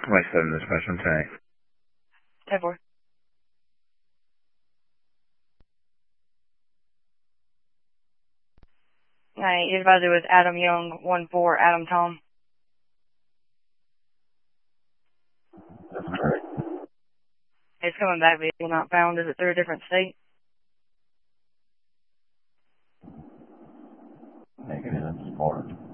West 7 dispatch on tank. 10-4. Hi, your advisor was Adam Young, 1-4, Adam Tom. That's correct. It's coming back, vehicle not found. Is it through a different state? Negative, that's Florida.